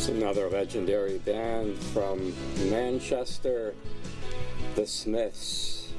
Another legendary band from Manchester, The Smiths.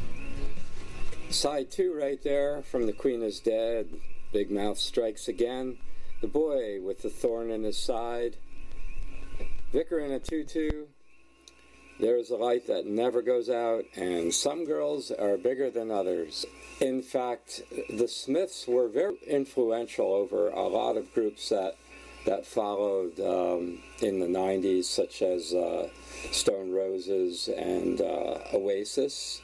Side 2 right there from The Queen is Dead, Big Mouth Strikes Again, The Boy with the Thorn in His Side, Vicar in a Tutu, There's a Light That Never Goes Out, and Some Girls Are Bigger Than Others. In fact, The Smiths were very influential over a lot of groups that followed in the 90s, such as Stone Roses and Oasis.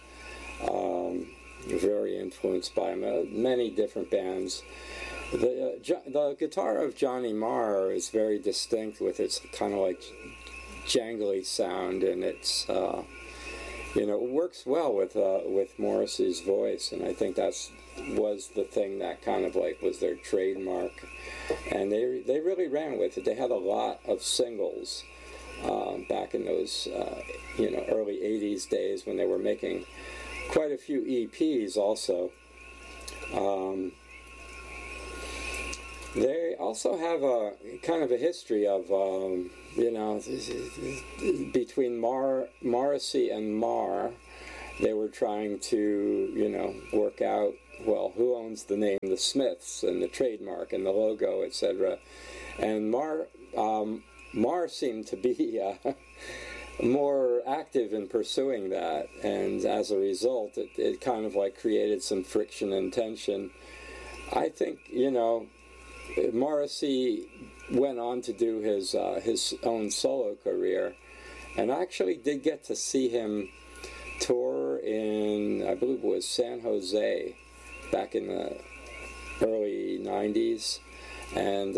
Very influenced by many different bands. The guitar of Johnny Marr is very distinct with its kind of like jangly sound, and it's it works well with Morrissey's voice, and I think was the thing that kind of like was their trademark, and they really ran with it. They had a lot of singles back in those early 80s days when they were making quite a few EPs also. They also have a kind of a history of between Morrissey and Marr. They were trying to work out, well, who owns the name The Smiths and the trademark and the logo, etc. And Marr seemed to be more active in pursuing that, and as a result it kind of like created some friction and tension. I think Morrissey went on to do his own solo career, and I actually did get to see him tour in, I believe it was San Jose back in the early 90s, and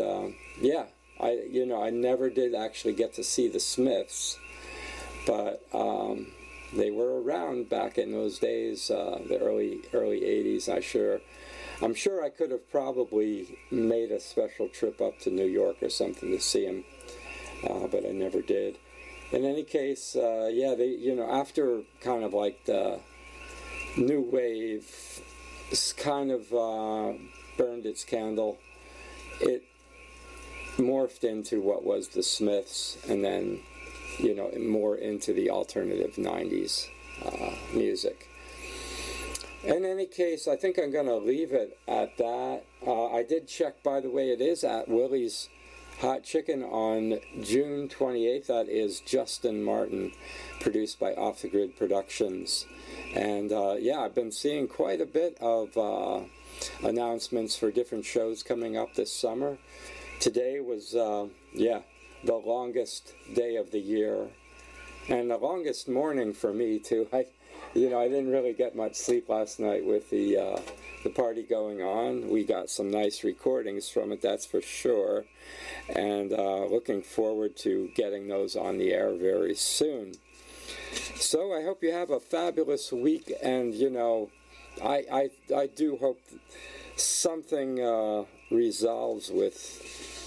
I never did actually get to see the Smiths, but they were around back in those days, the early 80s. I'm sure I could have probably made a special trip up to New York or something to see him, but I never did. In any case, they, after kind of like the new wave kind of burned its candle, it morphed into what was the Smiths, and then, more into the alternative 90s music. In any case, I think I'm going to leave it at that. I did check, by the way, it is at Willie's Hot Chicken on June 28th. That is Justin Martin, produced by Off the Grid Productions. And I've been seeing quite a bit of announcements for different shows coming up this summer. Today was, the longest day of the year, and the longest morning for me, too. I didn't really get much sleep last night with the party going on. We got some nice recordings from it, that's for sure, and looking forward to getting those on the air very soon. So I hope you have a fabulous week, and I do hope something resolves with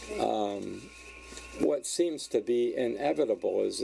what seems to be inevitable, is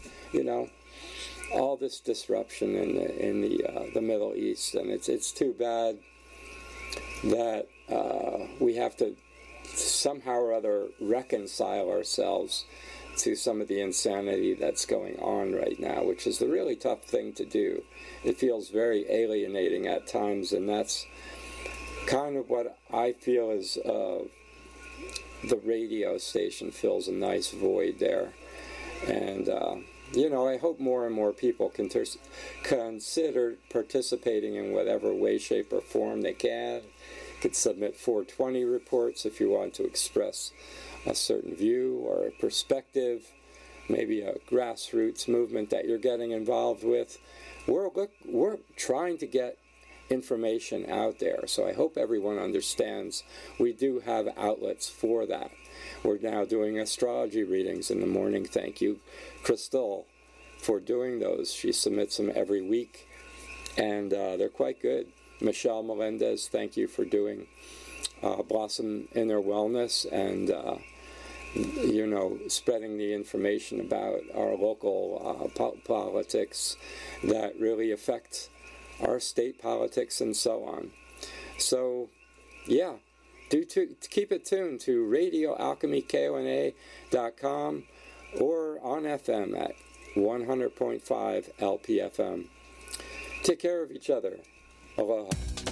all this disruption in the Middle East, and it's too bad that we have to somehow or other reconcile ourselves to some of the insanity that's going on right now, which is the really tough thing to do. It feels very alienating at times, and that's kind of what I feel is the radio station fills a nice void there. And I hope more and more people can consider participating in whatever way, shape, or form they can. You could submit 420 reports if you want to express a certain view or a perspective, maybe a grassroots movement that you're getting involved with. We're trying to get information out there, so I hope everyone understands we do have outlets for that. We're now doing astrology readings in the morning. Thank you, Crystal, for doing those. She submits them every week, and they're quite good. Michelle Melendez, thank you for doing Blossom Inner Wellness, and spreading the information about our local politics that really affect our state politics and so on. So, keep it tuned to radioalchemykona.com or on FM at 100.5 LPFM. Take care of each other. Aloha.